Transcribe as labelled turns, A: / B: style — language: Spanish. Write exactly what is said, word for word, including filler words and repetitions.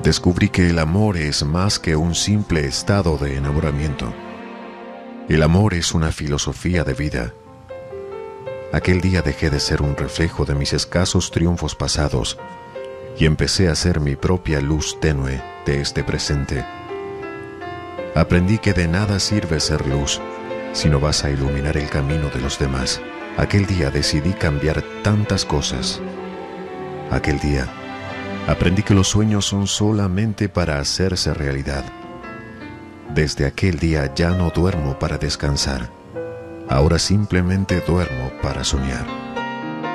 A: Descubrí que el amor es más que un simple estado de enamoramiento. El amor es una filosofía de vida. Aquel día dejé de ser un reflejo de mis escasos triunfos pasados y empecé a ser mi propia luz tenue de este presente. Aprendí que de nada sirve ser luz si no vas a iluminar el camino de los demás. Aquel día decidí cambiar tantas cosas. Aquel día aprendí que los sueños son solamente para hacerse realidad. Desde aquel día ya no duermo para descansar. Ahora simplemente duermo para soñar.